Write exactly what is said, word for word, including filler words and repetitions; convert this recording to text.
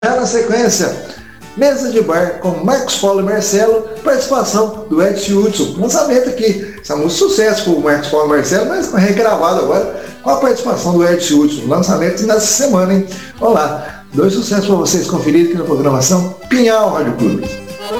Já na sequência, Mesa de Bar com Marcos Paulo e Marcelo, participação do Edson Hudson. Lançamento aqui, essa música sucesso com o Marcos Paulo e Marcelo, mas regravado agora com a participação do Edson Hudson. Lançamento nessa semana, hein? Olá, dois sucessos para vocês conferirem aqui na programação Pinhal Rádio Clube.